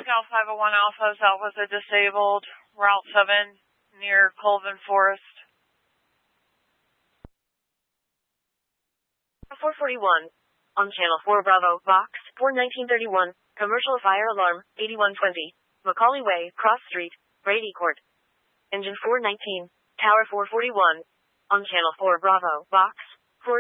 Scout 501 Alpha is out with a disabled, Route 7 near Colvin Forest. 441. On Channel 4 Bravo, Box 41931, Commercial Fire Alarm, 8120. Macaulay Way, Cross Street, Brady Court. Engine 419, Tower 441. On Channel 4 Bravo, Box